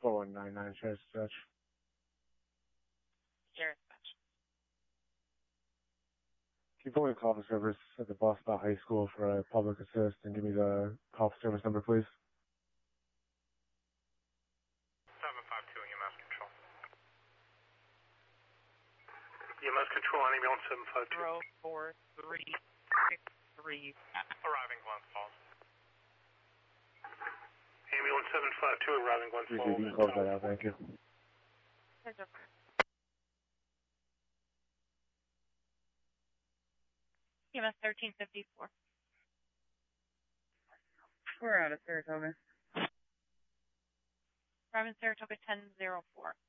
4199 Sheriff's Dispatch. Sheriff's Dispatch. Can you pull me a call for service at the Boston High School for a public assist and give me the call for service number, please? 752 EMS Control. EMS Control on ambulance 752. 04363. Arriving Glens Falls. Ambulance 752 arriving Glens You Falls. can close that out, thank you. EMS 1354. We're out of Saratoga. Arriving Saratoga 1004.